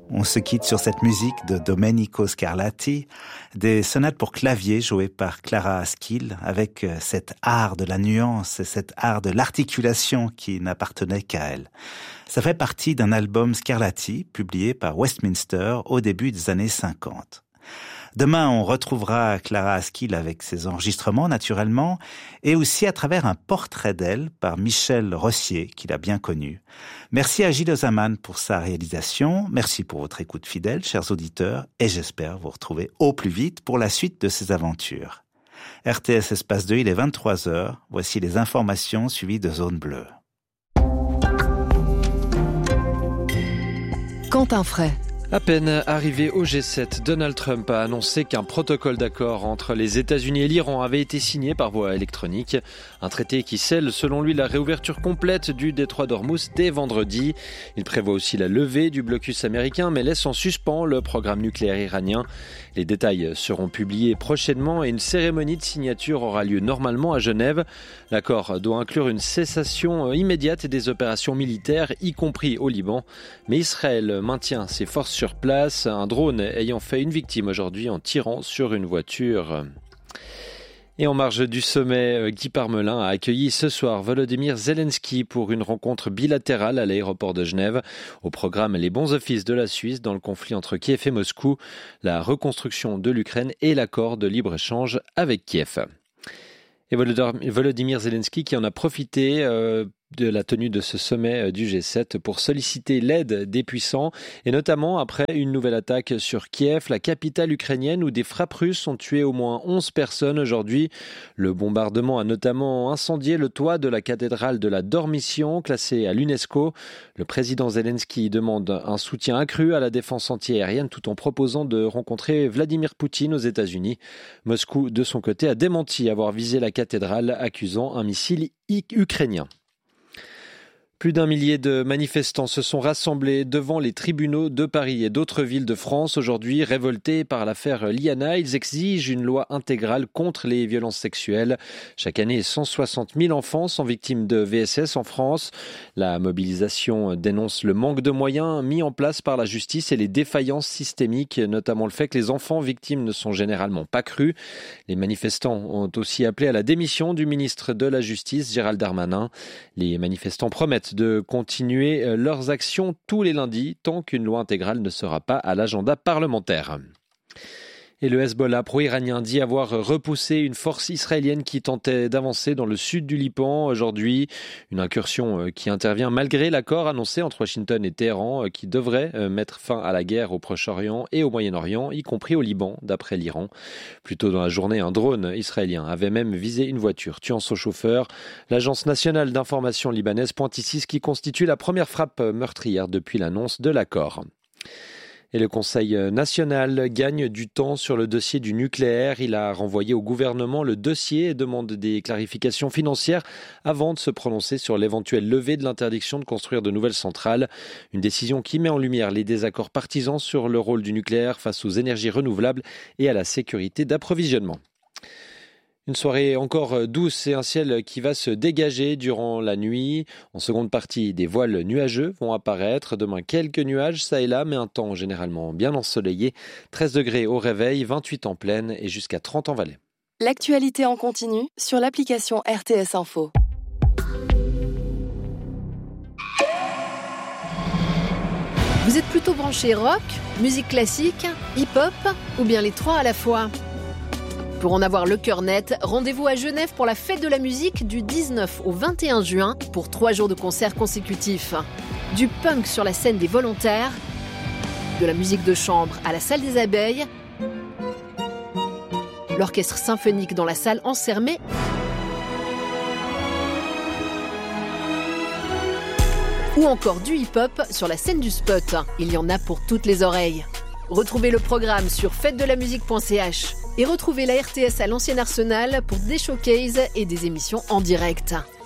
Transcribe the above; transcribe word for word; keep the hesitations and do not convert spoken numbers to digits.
On se quitte sur cette musique de Domenico Scarlatti, des sonates pour clavier jouées par Clara Askill, avec cet art de la nuance et cet art de l'articulation qui n'appartenait qu'à elle. Ça fait partie d'un album Scarlatti, publié par Westminster au début des années cinquante. Demain, on retrouvera Clara Askill avec ses enregistrements, naturellement, et aussi à travers un portrait d'elle par Michel Rossier, qu'il a bien connu. Merci à Gilles Ozaman pour sa réalisation. Merci pour votre écoute fidèle, chers auditeurs, et j'espère vous retrouver au plus vite pour la suite de ces aventures. R T S Espace deux, il est vingt-trois heures. Voici les informations suivies de Zone Bleue. Quentin Fray. À peine arrivé au G sept, Donald Trump a annoncé qu'un protocole d'accord entre les États-Unis et l'Iran avait été signé par voie électronique. Un traité qui scelle, selon lui, la réouverture complète du détroit d'Ormuz dès vendredi. Il prévoit aussi la levée du blocus américain, mais laisse en suspens le programme nucléaire iranien. Les détails seront publiés prochainement et une cérémonie de signature aura lieu normalement à Genève. L'accord doit inclure une cessation immédiate des opérations militaires, y compris au Liban. Mais Israël maintient ses forces sur place, un drone ayant fait une victime aujourd'hui en tirant sur une voiture. Et en marge du sommet, Guy Parmelin a accueilli ce soir Volodymyr Zelensky pour une rencontre bilatérale à l'aéroport de Genève. Au programme, les bons offices de la Suisse dans le conflit entre Kiev et Moscou, la reconstruction de l'Ukraine et l'accord de libre-échange avec Kiev. Et Volodymyr Zelensky qui en a profité euh, de la tenue de ce sommet du G sept pour solliciter l'aide des puissants et notamment après une nouvelle attaque sur Kiev, la capitale ukrainienne où des frappes russes ont tué au moins onze personnes aujourd'hui. Le bombardement a notamment incendié le toit de la cathédrale de la Dormition classée à l'UNESCO. Le président Zelensky demande un soutien accru à la défense antiaérienne tout en proposant de rencontrer Vladimir Poutine aux États-Unis. Moscou, de son côté, a démenti avoir visé la cathédrale, accusant un missile ukrainien. Plus d'un millier de manifestants se sont rassemblés devant les tribunaux de Paris et d'autres villes de France aujourd'hui, révoltés par l'affaire Liana. Ils exigent une loi intégrale contre les violences sexuelles. Chaque année, cent soixante mille enfants sont victimes de V S S en France. La mobilisation dénonce le manque de moyens mis en place par la justice et les défaillances systémiques, notamment le fait que les enfants victimes ne sont généralement pas crus. Les manifestants ont aussi appelé à la démission du ministre de la Justice, Gérald Darmanin. Les manifestants promettent de continuer leurs actions tous les lundis tant qu'une loi intégrale ne sera pas à l'agenda parlementaire. Et le Hezbollah pro-iranien dit avoir repoussé une force israélienne qui tentait d'avancer dans le sud du Liban aujourd'hui. Une incursion qui intervient malgré l'accord annoncé entre Washington et Téhéran qui devrait mettre fin à la guerre au Proche-Orient et au Moyen-Orient, y compris au Liban, d'après l'Iran. Plus tôt dans la journée, un drone israélien avait même visé une voiture, tuant son chauffeur. L'Agence nationale d'information libanaise pointe ici ce qui constitue la première frappe meurtrière depuis l'annonce de l'accord. Et le Conseil national gagne du temps sur le dossier du nucléaire. Il a renvoyé au gouvernement le dossier et demande des clarifications financières avant de se prononcer sur l'éventuelle levée de l'interdiction de construire de nouvelles centrales. Une décision qui met en lumière les désaccords partisans sur le rôle du nucléaire face aux énergies renouvelables et à la sécurité d'approvisionnement. Une soirée encore douce et un ciel qui va se dégager durant la nuit. En seconde partie, des voiles nuageux vont apparaître. Demain, quelques nuages, ça et là, mais un temps généralement bien ensoleillé. treize degrés au réveil, vingt-huit en pleine et jusqu'à trente en vallée. L'actualité en continu sur l'application R T S Info. Vous êtes plutôt branché rock, musique classique, hip-hop ou bien les trois à la fois ? Pour en avoir le cœur net, rendez-vous à Genève pour la fête de la musique du dix-neuf au vingt et un juin pour trois jours de concerts consécutifs. Du punk sur la scène des Volontaires, de la musique de chambre à la salle des Abeilles, l'orchestre symphonique dans la salle Ansermet, ou encore du hip-hop sur la scène du Spot. Il y en a pour toutes les oreilles. Retrouvez le programme sur fête de la musique point c h et retrouvez la R T S à l'ancien Arsenal pour des showcases et des émissions en direct.